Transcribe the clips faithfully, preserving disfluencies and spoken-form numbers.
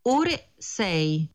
ore sei.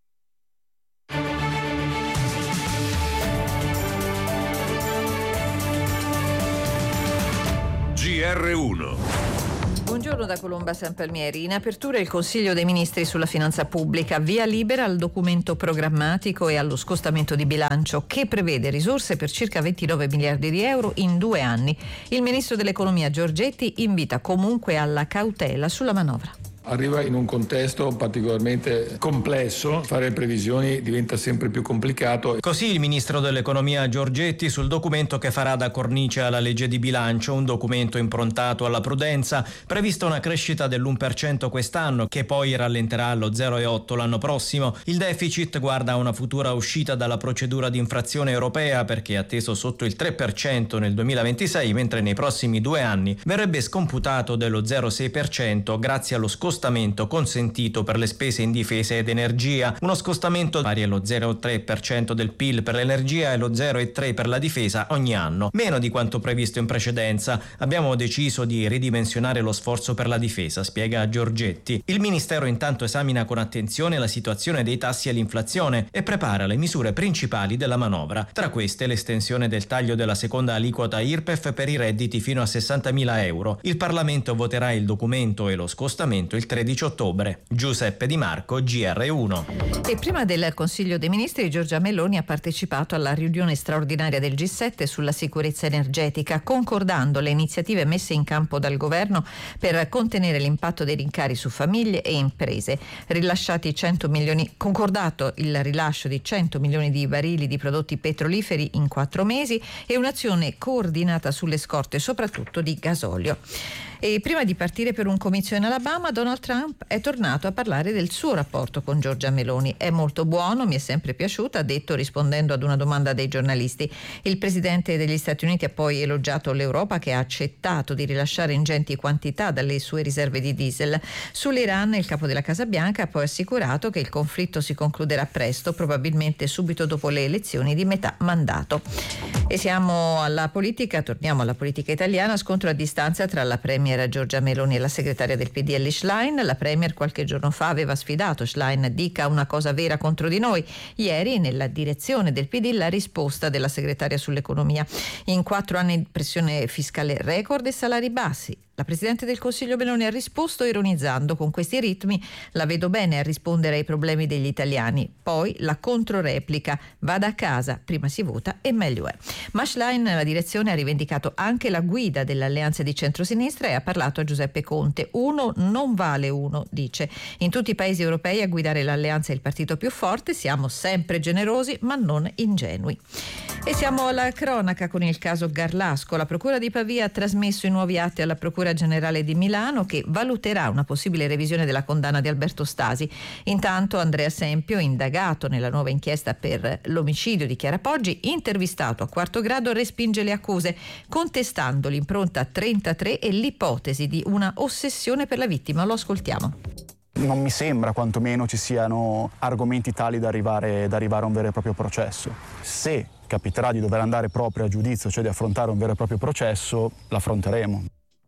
G R uno. Buongiorno da Colomba San Palmieri. In apertura il Consiglio dei Ministri sulla finanza pubblica, via libera al documento programmatico e allo scostamento di bilancio che prevede risorse per circa ventinove miliardi di euro in due anni. Il Ministro dell'Economia Giorgetti invita comunque alla cautela sulla manovra. Arriva in un contesto particolarmente complesso, fare previsioni diventa sempre più complicato. Così il ministro dell'economia Giorgetti sul documento che farà da cornice alla legge di bilancio, un documento improntato alla prudenza, prevista una crescita dell'uno per cento quest'anno che poi rallenterà allo zero virgola otto l'anno prossimo. Il deficit guarda a una futura uscita dalla procedura di infrazione europea perché è atteso sotto il tre per cento nel duemilaventisei, mentre nei prossimi due anni verrebbe scomputato dello zero virgola sei per cento grazie allo scostamento consentito per le spese in difesa ed energia, uno scostamento pari allo zero virgola tre per cento del P I L per l'energia e lo zero virgola tre per cento per la difesa ogni anno, meno di quanto previsto in precedenza. Abbiamo deciso di ridimensionare lo sforzo per la difesa, spiega Giorgetti. Il Ministero intanto esamina con attenzione la situazione dei tassi e l'inflazione e prepara le misure principali della manovra. Tra queste l'estensione del taglio della seconda aliquota I R P E F per i redditi fino a sessantamila euro. Il Parlamento voterà il documento e lo scostamento il tredici ottobre. Giuseppe Di Marco, G R uno. E prima del Consiglio dei Ministri, Giorgia Meloni ha partecipato alla riunione straordinaria del G sette sulla sicurezza energetica, concordando le iniziative messe in campo dal governo per contenere l'impatto dei rincari su famiglie e imprese. Rilasciati cento milioni, concordato il rilascio di cento milioni di barili di prodotti petroliferi in quattro mesi e un'azione coordinata sulle scorte, soprattutto di gasolio. E prima di partire per un comizio in Alabama, Donald Trump è tornato a parlare del suo rapporto con Giorgia Meloni. È molto buono, mi è sempre piaciuta, ha detto rispondendo ad una domanda dei giornalisti. Il presidente degli Stati Uniti ha poi elogiato l'Europa che ha accettato di rilasciare ingenti quantità dalle sue riserve di diesel. Sull'Iran il capo della Casa Bianca ha poi assicurato che il conflitto si concluderà presto, probabilmente subito dopo le elezioni di metà mandato. E siamo alla politica, torniamo alla politica italiana, scontro a distanza tra la premier Giorgia Meloni e la segretaria del P D Elly Schlein. La premier qualche giorno fa aveva sfidato Schlein: dica una cosa vera contro di noi. Ieri nella direzione del P D la risposta della segretaria sull'economia: in quattro anni di pressione fiscale record e salari bassi. La Presidente del Consiglio Meloni ha risposto ironizzando: con questi ritmi la vedo bene a rispondere ai problemi degli italiani. Poi la controreplica: vada a casa, prima si vota e meglio è. Ma Schlein, la direzione, ha rivendicato anche la guida dell'alleanza di centrosinistra e ha parlato a Giuseppe Conte. Uno non vale uno, dice. In tutti i paesi europei a guidare l'alleanza è il partito più forte, siamo sempre generosi ma non ingenui. E siamo alla cronaca con il caso Garlasco. La Procura di Pavia ha trasmesso i nuovi atti alla Procura Generale di Milano, che valuterà una possibile revisione della condanna di Alberto Stasi. Intanto Andrea Sempio, indagato nella nuova inchiesta per l'omicidio di Chiara Poggi, intervistato a quarto grado, respinge le accuse, contestando l'impronta trentatré e l'ipotesi di una ossessione per la vittima. Lo ascoltiamo. Non mi sembra quantomeno ci siano argomenti tali da arrivare, da arrivare a un vero e proprio processo. Se capiterà di dover andare proprio a giudizio, cioè di affrontare un vero e proprio processo, l'affronteremo.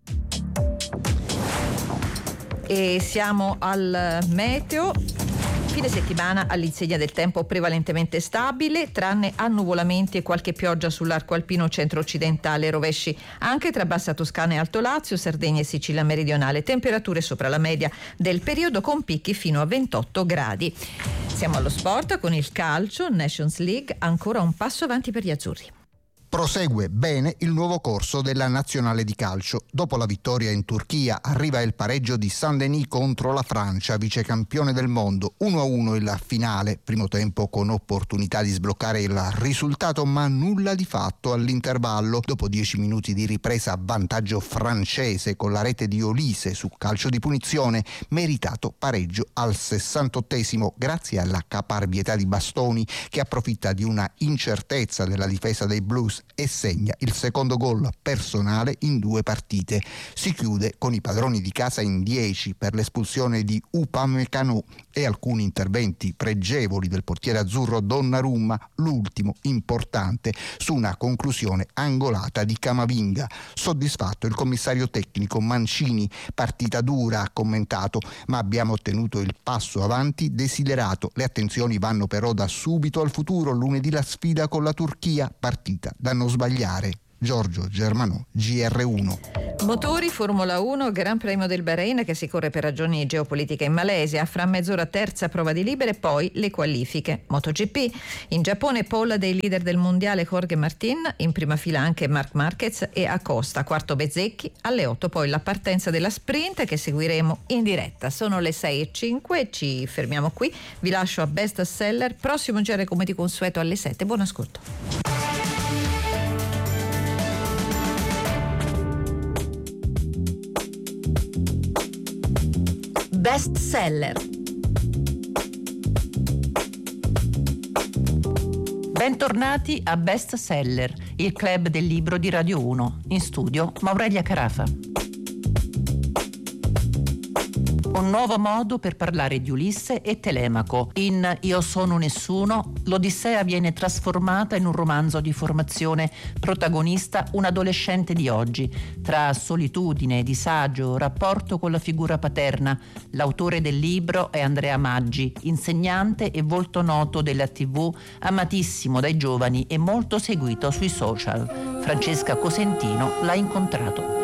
E siamo al meteo. Fine settimana all'insegna del tempo prevalentemente stabile, tranne annuvolamenti e qualche pioggia sull'arco alpino centro-occidentale, rovesci anche tra Bassa Toscana e Alto Lazio, Sardegna e Sicilia meridionale, temperature sopra la media del periodo con picchi fino a ventotto gradi. Siamo allo sport con il calcio, Nations League, ancora un passo avanti per gli azzurri. Prosegue bene il nuovo corso della nazionale di calcio. Dopo la vittoria in Turchia arriva il pareggio di Saint-Denis contro la Francia, vicecampione del mondo. uno a uno il finale, primo tempo con opportunità di sbloccare il risultato, ma nulla di fatto all'intervallo. Dopo dieci minuti di ripresa, vantaggio francese con la rete di Olise su calcio di punizione, meritato pareggio al sessantottesimo grazie alla caparbietà di Bastoni, che approfitta di una incertezza della difesa dei Blues Lopez e segna il secondo gol personale in due partite. Si chiude con i padroni di casa in dieci per l'espulsione di Upamecano e alcuni interventi pregevoli del portiere azzurro Donnarumma, l'ultimo importante su una conclusione angolata di Camavinga. Soddisfatto il commissario tecnico Mancini, partita dura ha commentato, ma abbiamo ottenuto il passo avanti desiderato. Le attenzioni vanno però da subito al futuro, lunedì la sfida con la Turchia, partita da non sbagliare. Giorgio Germanò, G R uno. Motori, Formula uno, Gran Premio del Bahrain che si corre per ragioni geopolitiche in Malesia, fra mezz'ora terza prova di libere, poi le qualifiche. MotoGP, in Giappone pole dei leader del mondiale Jorge Martin, in prima fila anche Marc Marquez e Acosta, quarto Bezzecchi, alle otto poi la partenza della sprint che seguiremo in diretta. Sono le sei e cinque, ci fermiamo qui, vi lascio a Best Seller, prossimo genere come di consueto alle sette, buon ascolto. Best Seller. Bentornati a Best Seller, il club del libro di Radio uno. In studio Maurelia Carafa. Un nuovo modo per parlare di Ulisse e Telemaco. In Io sono nessuno, l'Odissea viene trasformata in un romanzo di formazione, protagonista un adolescente di oggi. Tra solitudine, disagio, rapporto con la figura paterna, l'autore del libro è Andrea Maggi, insegnante e volto noto della tivù, amatissimo dai giovani e molto seguito sui social. Francesca Cosentino l'ha incontrato.